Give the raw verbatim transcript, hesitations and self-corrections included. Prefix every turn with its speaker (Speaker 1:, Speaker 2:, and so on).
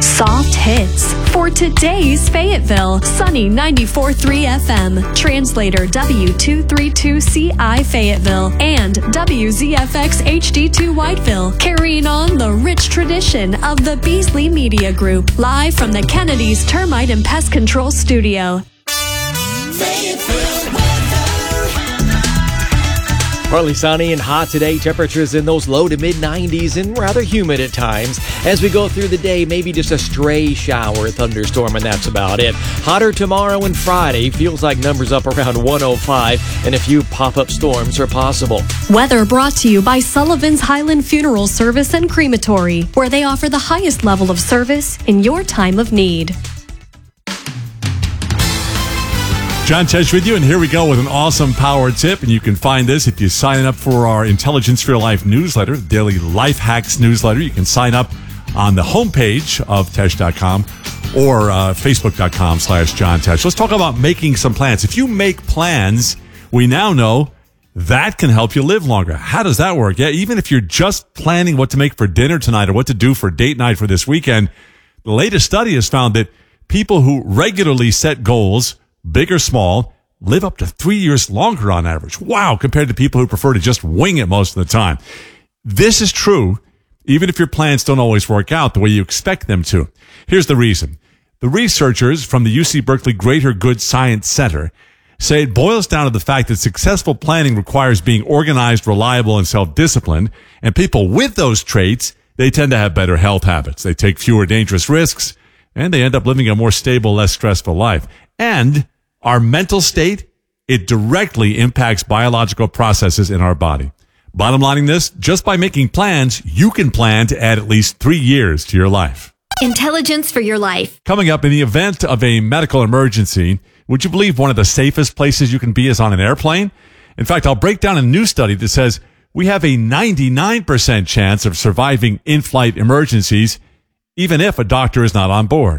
Speaker 1: Soft hits for today's Fayetteville. Sunny ninety-four point three F M. Translator W two thirty-two C I Fayetteville. And W Z F X H D two Whiteville. Carrying on the rich tradition of the Beasley Media Group. Live from the Kennedy's Termite and Pest Control Studio.
Speaker 2: Fayetteville weather.
Speaker 3: Partly sunny and hot today. Temperatures in those low to mid nineties and rather humid at times. As we go through the day, maybe just a stray shower, thunderstorm, and that's about it. Hotter tomorrow and Friday. Feels like numbers up around one oh five, and a few pop-up storms are possible.
Speaker 1: Weather brought to you by Sullivan's Highland Funeral Service and Crematory, where they offer the highest level of service in your time of need.
Speaker 4: John Tesh with you, and here we go with an awesome power tip. And you can find this if you sign up for our Intelligence for Your Life newsletter, the daily life hacks newsletter. You can sign up on the homepage of Tesh dot com or uh, Facebook dot com slash John Tesh. Let's talk about making some plans. If you make plans, we now know that can help you live longer. How does that work? Yeah, even if you're just planning what to make for dinner tonight or what to do for date night for this weekend, the latest study has found that people who regularly set goals, big or small, live up to three years longer on average. Wow, compared to people who prefer to just wing it most of the time. This is true, even if your plans don't always work out the way you expect them to. Here's the reason. The researchers from the U C Berkeley Greater Good Science Center say it boils down to the fact that successful planning requires being organized, reliable, and self-disciplined. And people with those traits, they tend to have better health habits. They take fewer dangerous risks, and they end up living a more stable, less stressful life. And our mental state, it directly impacts biological processes in our body. Bottom lining this, just by making plans, you can plan to add at least three years to your life.
Speaker 5: Intelligence for your life.
Speaker 4: Coming up, in the event of a medical emergency, would you believe one of the safest places you can be is on an airplane? In fact, I'll break down a new study that says we have a ninety-nine percent chance of surviving in-flight emergencies, even if a doctor is not on board.